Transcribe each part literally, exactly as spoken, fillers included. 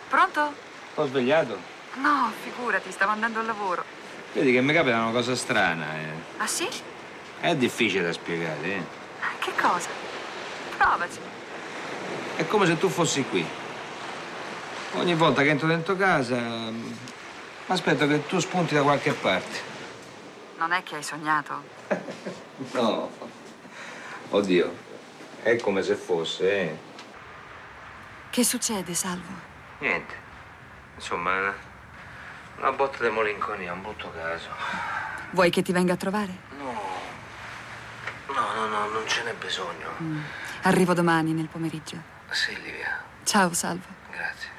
Pronto? Ho svegliato? No, figurati, stavo andando al lavoro. Vedi che mi capita una cosa strana, eh. Ah, sì? È difficile da spiegare, eh. Che cosa? Provaci. È come se tu fossi qui. Ogni volta che entro dentro casa, mi aspetto che tu spunti da qualche parte. Non è che hai sognato? No. Oddio, è come se fosse, eh. Che succede, Salvo? Niente. Insomma, una botta di malinconia, un brutto caso. Vuoi che ti venga a trovare? No. No, no, no, non ce n'è bisogno. Mm. Arrivo domani nel pomeriggio. Sì, Livia. Ciao, Salvo. Grazie.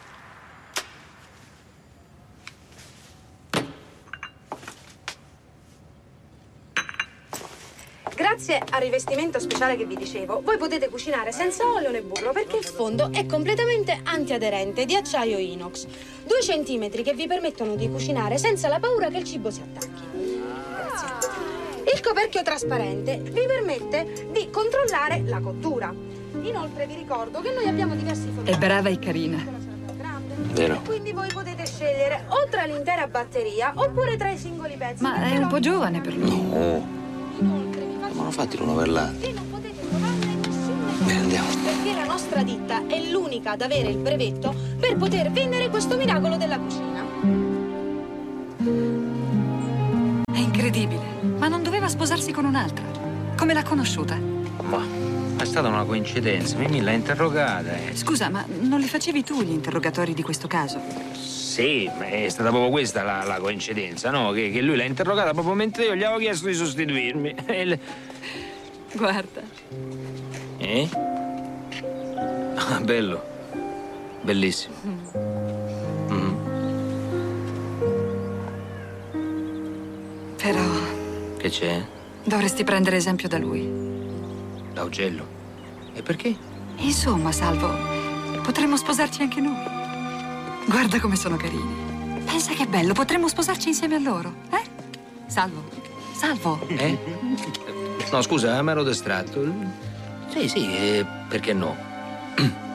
Grazie al rivestimento speciale che vi dicevo, voi potete cucinare senza olio né burro perché il fondo è completamente antiaderente di acciaio inox. Due centimetri che vi permettono di cucinare senza la paura che il cibo si attacchi. Grazie. Il coperchio trasparente vi permette di controllare la cottura. Inoltre vi ricordo che noi abbiamo diversi formati. È brava e carina. Vero. Quindi voi potete scegliere o tra l'intera batteria oppure tra i singoli pezzi. Ma è un po' giovane per lui. No. Inoltre vi faccio Ma fatti una perlata. che non potete trovarne nessuno. Bene, andiamo. Perché la nostra ditta è l'unica ad avere il brevetto per poter vendere questo miracolo della cucina. È incredibile. Ma non doveva sposarsi con un'altra. Come l'ha conosciuta? Ma è stata una coincidenza. Mimì l'ha interrogata. Eh. Scusa, ma non li facevi tu gli interrogatori di questo caso? Sì, ma è stata proprio questa la, la coincidenza, no? Che, che lui l'ha interrogata proprio mentre io gli avevo chiesto di sostituirmi. E le... Guarda. Eh? Ah, bello. Bellissimo. Mm. Però Che c'è? dovresti prendere esempio da lui. Da Augello. E perché? Insomma, Salvo, potremmo sposarci anche noi. Guarda come sono carini. Pensa che bello, potremmo sposarci insieme a loro, eh? Salvo, Salvo. Eh? No, scusa, mi ero distratto. Sì, sì, eh, perché no?